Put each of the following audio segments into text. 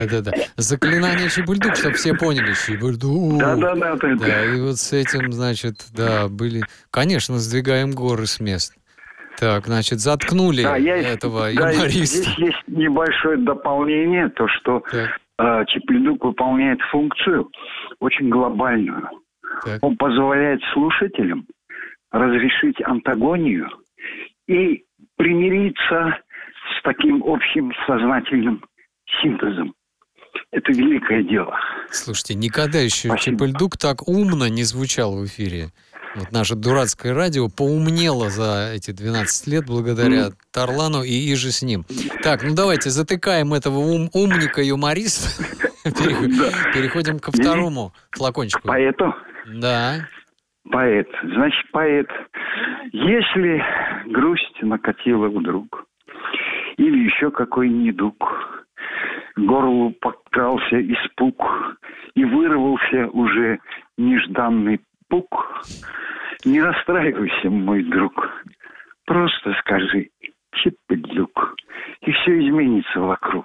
Да-да-да. Заклинание Чебульдук, чтобы все поняли. Чебульдук. Да, и вот с этим, значит, да, были... Конечно, сдвигаем горы с мест. Так, значит, заткнули этого юмориста. Здесь есть небольшое дополнение, то, что Чебульдук выполняет функцию очень глобальную. Так. Он позволяет слушателям разрешить антагонию и примириться с таким общим сознательным синтезом. Это великое дело. Слушайте, никогда еще Чебульдук так умно не звучал в эфире. Вот наше дурацкое радио поумнело за эти 12 лет благодаря Тарлану и иже с ним. Так, ну давайте затыкаем этого умника-юмориста. Переходим ко второму флакончику. Поэту? Да. Поэт. Значит, поэт. Если грусть накатила вдруг, или еще какой недуг, к горлу подкрался испуг, и вырвался уже нежданный пук, не расстраивайся, мой друг. Просто скажи Чебульдук, и все изменится вокруг.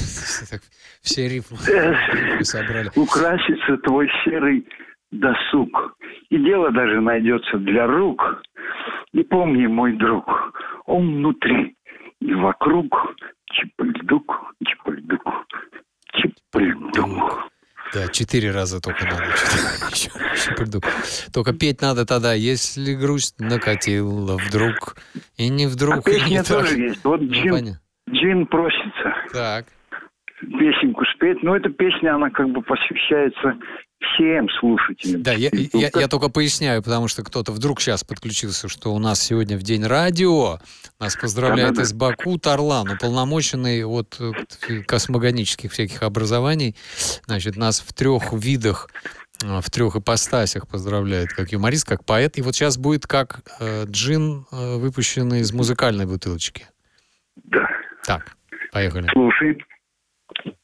Все рифмы собрали. Украсится твой серый досуг, и дело даже найдется для рук. И помни, мой друг, он внутри и вокруг. Чебульдук, Чебульдук, Чебульдук. Да, 4 раза только надо. Чебульдук. Только петь надо тогда, если грусть накатила вдруг. И не вдруг. А песня тоже есть. Вот Джин просится. Так. Песенку спеть. Но эта песня, она как бы посвящается всем слушателям. Да, я только поясняю, потому что кто-то вдруг сейчас подключился, что у нас сегодня в День радио. Нас поздравляет из Баку Тарлан, уполномоченный от космогонических всяких образований. Значит, нас в 3 видах, в 3 ипостасях поздравляет, как юморист, как поэт. И вот сейчас будет как джин, выпущенный из музыкальной бутылочки. Да. Так, поехали. Слушай.